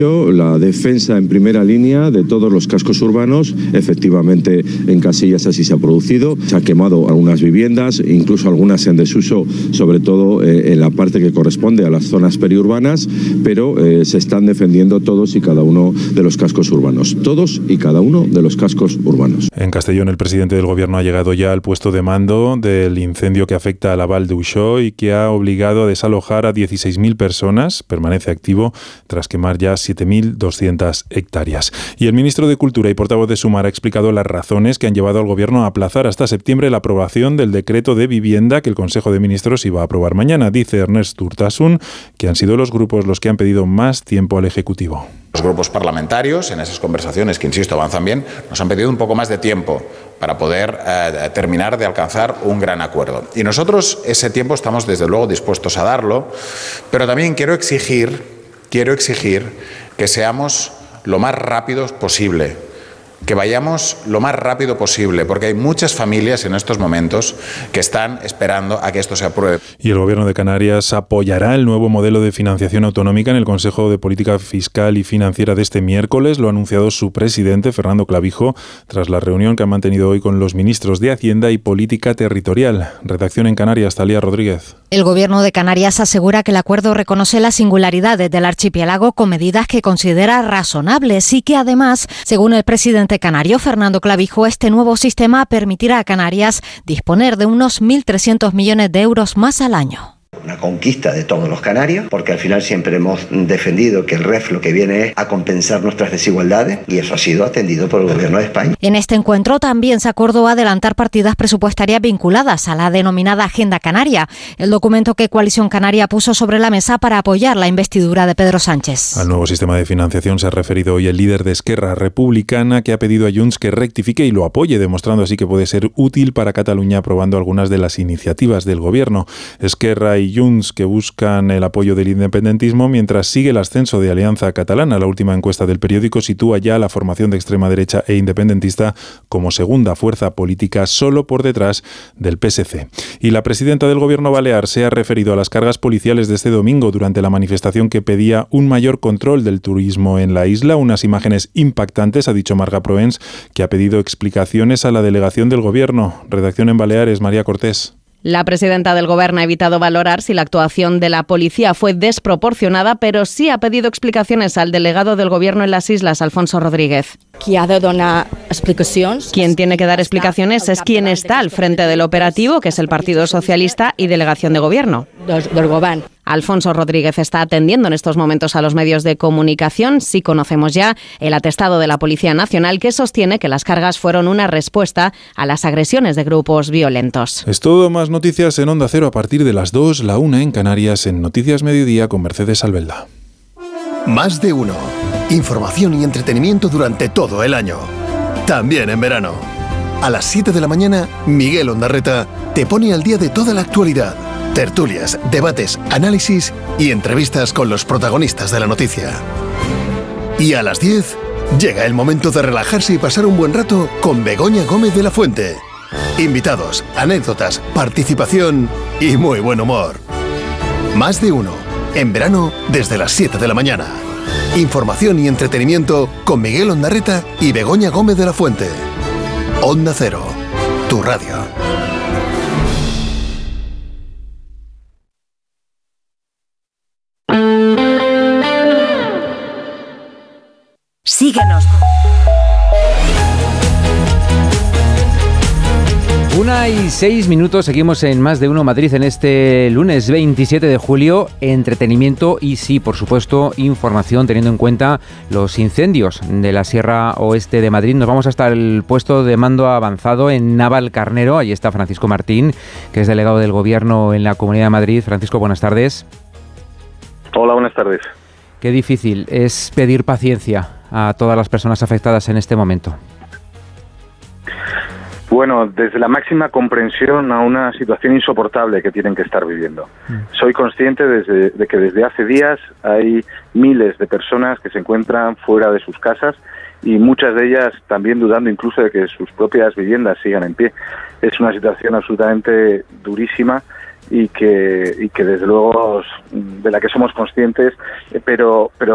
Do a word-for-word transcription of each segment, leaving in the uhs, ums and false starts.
La defensa en primera línea de todos los cascos urbanos, efectivamente en Casillas así se ha producido, se ha quemado algunas viviendas, incluso algunas en desuso, sobre todo eh, en la parte que corresponde a las zonas periurbanas, pero eh, se están defendiendo todos y cada uno de los cascos urbanos, todos y cada uno de los cascos urbanos. En Castellón, el presidente del gobierno ha llegado ya al puesto de mando del incendio que afecta a la Val d'Uixó y que ha obligado a desalojar a dieciséis mil personas, permanece activo tras quemar ya siete mil doscientas hectáreas. Y el ministro de Cultura y portavoz de Sumar ha explicado las razones que han llevado al Gobierno a aplazar hasta septiembre la aprobación del decreto de vivienda que el Consejo de Ministros iba a aprobar mañana. Dice Ernest Urtasun que han sido los grupos los que han pedido más tiempo al Ejecutivo. Los grupos parlamentarios, en esas conversaciones que, insisto, avanzan bien, nos han pedido un poco más de tiempo para poder eh, terminar de alcanzar un gran acuerdo. Y nosotros ese tiempo estamos, desde luego, dispuestos a darlo, pero también quiero exigir, quiero exigir que seamos lo más rápidos posible, que vayamos lo más rápido posible, porque hay muchas familias en estos momentos que están esperando a que esto se apruebe. Y el Gobierno de Canarias apoyará el nuevo modelo de financiación autonómica en el Consejo de Política Fiscal y Financiera de este miércoles. Lo ha anunciado su presidente, Fernando Clavijo, tras la reunión que ha mantenido hoy con los ministros de Hacienda y Política Territorial. Redacción en Canarias, Talía Rodríguez. El Gobierno de Canarias asegura que el acuerdo reconoce las singularidades del archipiélago con medidas que considera razonables y que además, según el presidente canario Fernando Clavijo, este nuevo sistema permitirá a Canarias disponer de unos mil trescientos millones de euros más al año. Una conquista de todos los canarios, porque al final siempre hemos defendido que el R E F lo que viene es a compensar nuestras desigualdades y eso ha sido atendido por el Gobierno de España. En este encuentro también se acordó adelantar partidas presupuestarias vinculadas a la denominada Agenda Canaria, el documento que Coalición Canaria puso sobre la mesa para apoyar la investidura de Pedro Sánchez. Al nuevo sistema de financiación se ha referido hoy el líder de Esquerra Republicana, que ha pedido a Junts que rectifique y lo apoye, demostrando así que puede ser útil para Cataluña aprobando algunas de las iniciativas del Gobierno. Esquerra y Junts, que buscan el apoyo del independentismo, mientras sigue el ascenso de Alianza Catalana. La última encuesta del periódico sitúa ya a la formación de extrema derecha e independentista como segunda fuerza política, solo por detrás del P S C. Y la presidenta del Gobierno balear se ha referido a las cargas policiales de este domingo durante la manifestación que pedía un mayor control del turismo en la isla. Unas imágenes impactantes, ha dicho Marga Proens, que ha pedido explicaciones a la delegación del Gobierno. Redacción en Baleares, María Cortés. La presidenta del Gobierno ha evitado valorar si la actuación de la policía fue desproporcionada, pero sí ha pedido explicaciones al delegado del Gobierno en las islas, Alfonso Rodríguez. Qui ha de donar explicacions. Quien tiene que dar explicaciones es quien está al frente del operativo, que es el Partido Socialista y delegación de Gobierno. Del, del Govern. Alfonso Rodríguez está atendiendo en estos momentos a los medios de comunicación. Sí conocemos ya el atestado de la Policía Nacional, que sostiene que las cargas fueron una respuesta a las agresiones de grupos violentos. Es todo. Más noticias en Onda Cero a partir de las dos, la una en Canarias, en Noticias Mediodía con Mercedes Albelda. Más de uno. Información y entretenimiento durante todo el año. También en verano. A las siete de la mañana, Miguel Ondarreta te pone al día de toda la actualidad. Tertulias, debates, análisis y entrevistas con los protagonistas de la noticia. Y a las diez, llega el momento de relajarse y pasar un buen rato con Begoña Gómez de la Fuente. Invitados, anécdotas, participación y muy buen humor. Más de uno, en verano desde las siete de la mañana. Información y entretenimiento con Miguel Ondarreta y Begoña Gómez de la Fuente. Onda Cero, tu radio. Síguenos. Una y seis minutos, seguimos en Más de Uno Madrid en este lunes veintisiete de julio. Entretenimiento y sí, por supuesto, información teniendo en cuenta los incendios de la Sierra Oeste de Madrid. Nos vamos hasta el puesto de mando avanzado en Navalcarnero. Allí está Francisco Martín, que es delegado del Gobierno en la Comunidad de Madrid. Francisco, buenas tardes. Hola, buenas tardes. Qué difícil es pedir paciencia a todas las personas afectadas en este momento. Bueno, desde la máxima comprensión a una situación insoportable que tienen que estar viviendo. Mm. Soy consciente desde, de que desde hace días hay miles de personas que se encuentran fuera de sus casas y muchas de ellas también dudando incluso de que sus propias viviendas sigan en pie. Es una situación absolutamente durísima y que, y que desde luego de la que somos conscientes, pero, pero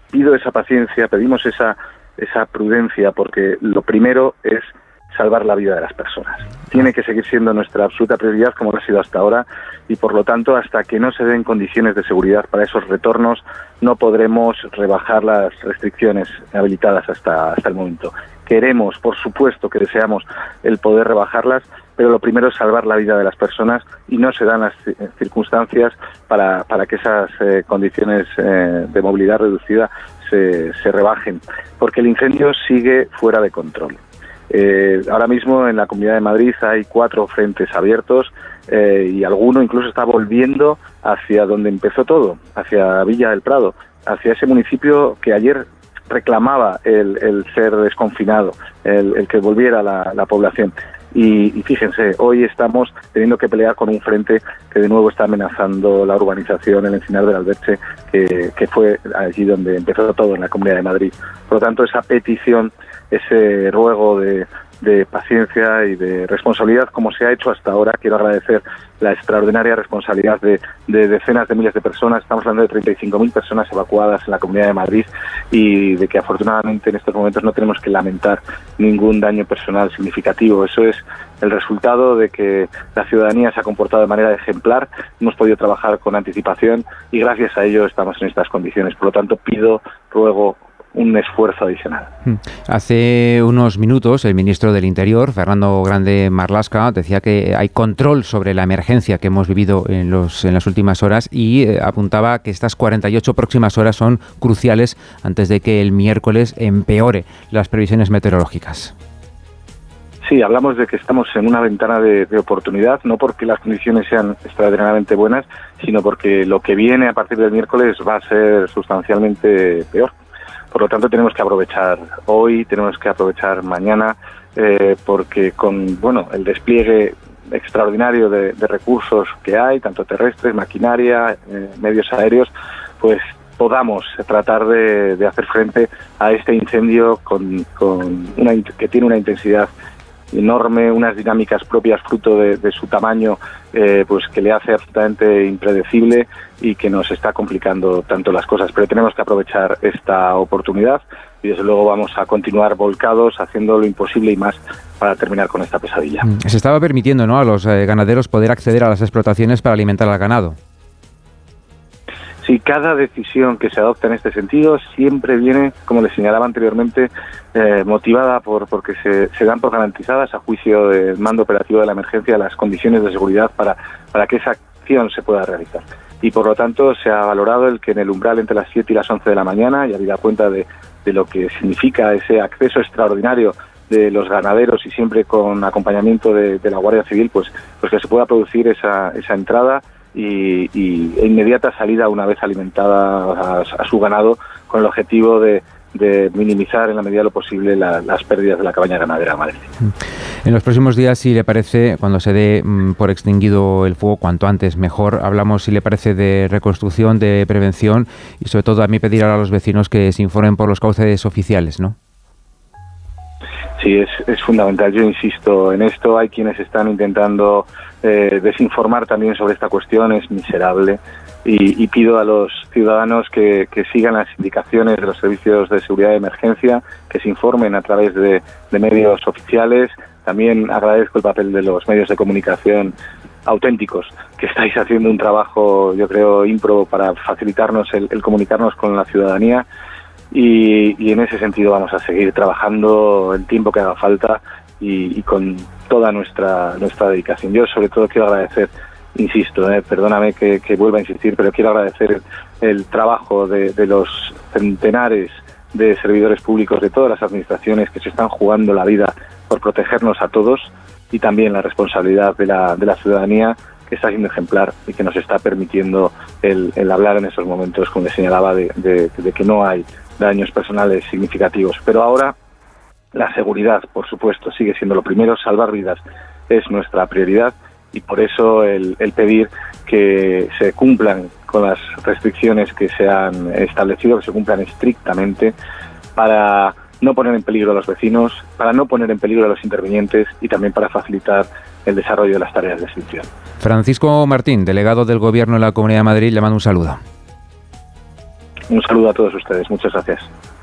pido esa paciencia, pedimos esa, esa prudencia, porque lo primero es salvar la vida de las personas. Tiene que seguir siendo nuestra absoluta prioridad, como lo ha sido hasta ahora, y por lo tanto, hasta que no se den condiciones de seguridad para esos retornos, no podremos rebajar las restricciones habilitadas hasta, hasta el momento. Queremos, por supuesto que deseamos el poder rebajarlas, pero lo primero es salvar la vida de las personas, y no se dan las circunstancias para, para que esas eh, condiciones eh, de movilidad reducida se, se rebajen, porque el incendio sigue fuera de control. Eh, ahora mismo en la Comunidad de Madrid hay cuatro frentes abiertos eh, y alguno incluso está volviendo hacia donde empezó todo, hacia Villa del Prado, hacia ese municipio que ayer reclamaba el, el ser desconfinado, el, el que volviera la, la población. Y, y fíjense, hoy estamos teniendo que pelear con un frente que de nuevo está amenazando la urbanización, el Encinar del Alberche, que, que fue allí donde empezó todo, en la Comunidad de Madrid. Por lo tanto, esa petición, ese ruego de, de paciencia y de responsabilidad, como se ha hecho hasta ahora, quiero agradecer la extraordinaria responsabilidad de, de decenas de miles de personas. Estamos hablando de treinta y cinco mil personas evacuadas en la Comunidad de Madrid, y de que afortunadamente en estos momentos no tenemos que lamentar ningún daño personal significativo. Eso es el resultado de que la ciudadanía se ha comportado de manera ejemplar, hemos podido trabajar con anticipación y gracias a ello estamos en estas condiciones. Por lo tanto, pido, ruego un esfuerzo adicional. Hace unos minutos el ministro del Interior, Fernando Grande Marlaska, decía que hay control sobre la emergencia que hemos vivido en, los, en las últimas horas, y eh, apuntaba que estas cuarenta y ocho próximas horas son cruciales antes de que el miércoles empeore las previsiones meteorológicas. Sí, hablamos de que estamos en una ventana de, de oportunidad, no porque las condiciones sean extraordinariamente buenas, sino porque lo que viene a partir del miércoles va a ser sustancialmente peor. Por lo tanto, tenemos que aprovechar hoy, tenemos que aprovechar mañana, eh, porque con bueno el despliegue extraordinario de, de recursos que hay, tanto terrestres, maquinaria, eh, medios aéreos, pues podamos tratar de, de hacer frente a este incendio con, con una, que tiene una intensidad enorme, unas dinámicas propias fruto de, de su tamaño, eh, pues que le hace absolutamente impredecible y que nos está complicando tanto las cosas. Pero tenemos que aprovechar esta oportunidad y desde luego vamos a continuar volcados haciendo lo imposible y más para terminar con esta pesadilla. Se estaba permitiendo, ¿no?, a los eh, ganaderos poder acceder a las explotaciones para alimentar al ganado. Sí, cada decisión que se adopta en este sentido siempre viene, como les señalaba anteriormente, eh, motivada por porque se, se dan por garantizadas, a juicio del mando operativo de la emergencia, las condiciones de seguridad para, para que esa acción se pueda realizar. Y por lo tanto se ha valorado el que en el umbral entre las siete y las once de la mañana, y habida cuenta de, de lo que significa ese acceso extraordinario de los ganaderos y siempre con acompañamiento de, de la Guardia Civil, pues, pues que se pueda producir esa, esa entrada y, y e inmediata salida una vez alimentada a, a su ganado, con el objetivo de, de minimizar en la medida de lo posible la, las pérdidas de la cabaña ganadera de Madrid. En los próximos días, si le parece, cuando se dé mm, por extinguido el fuego, cuanto antes mejor, hablamos, si le parece, de reconstrucción, de prevención y sobre todo a mí pedir a los vecinos que se informen por los cauces oficiales, ¿no? Sí, es, es fundamental. Yo insisto en esto. Hay quienes están intentando eh, desinformar también sobre esta cuestión. Es miserable. Y, y pido a los ciudadanos que, que sigan las indicaciones de los servicios de seguridad de emergencia, que se informen a través de, de medios oficiales. También agradezco el papel de los medios de comunicación auténticos, que estáis haciendo un trabajo, yo creo, ímprobo para facilitarnos el, el comunicarnos con la ciudadanía. Y, y en ese sentido vamos a seguir trabajando el tiempo que haga falta y, y con toda nuestra nuestra dedicación. Yo sobre todo quiero agradecer, insisto, eh, perdóname que, que vuelva a insistir, pero quiero agradecer el, el trabajo de, de los centenares de servidores públicos de todas las administraciones que se están jugando la vida por protegernos a todos, y también la responsabilidad de la, de la ciudadanía, que está siendo ejemplar y que nos está permitiendo el, el hablar en esos momentos, como le señalaba, de, de, de que no hay daños personales significativos. Pero ahora la seguridad, por supuesto, sigue siendo lo primero. Salvar vidas es nuestra prioridad y por eso el, el pedir que se cumplan con las restricciones que se han establecido, que se cumplan estrictamente, para no poner en peligro a los vecinos, para no poner en peligro a los intervinientes y también para facilitar el desarrollo de las tareas de extinción. Francisco Martín, delegado del Gobierno en la Comunidad de Madrid, le mando un saludo. Un saludo a todos ustedes. Muchas gracias.